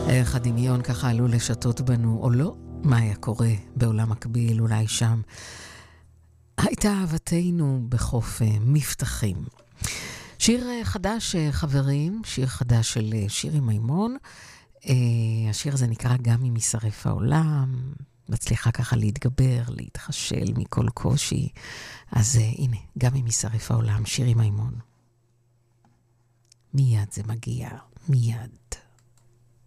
איך הדמיון ככה עלול לשתות בנו, או לא? מה היה קורה בעולם מקביל, אולי שם? הייתה אהבתנו בחוף מבטחים. שיר חדש, חברים, שיר חדש של שירי מימון. השיר הזה נקרא גם אם יישרף העולם, מצליחה ככה להתגבר, להתחשל מכל קושי. אז הנה, גם אם יישרף העולם, שירי מימון. מיד זה מגיע, מיד.